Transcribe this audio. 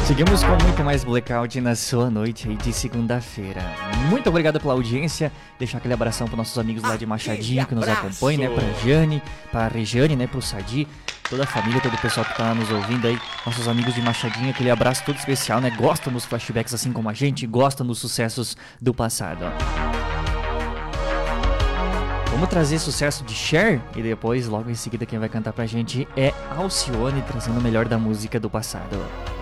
Seguimos com muito mais Blackout na sua noite aí de segunda-feira. Muito obrigado pela audiência. Deixar aquele abração para nossos amigos lá de Machadinho que nos acompanham, né? Pra Jane, pra Regiane, né? Pro Sadi, toda a família, todo o pessoal que tá nos ouvindo aí. Nossos amigos de Machadinho, aquele abraço todo especial, né? Gostam dos flashbacks assim como a gente, gostam dos sucessos do passado. Vamos trazer sucesso de Cher e depois, logo em seguida, quem vai cantar pra gente é Alcione, trazendo o melhor da música do passado.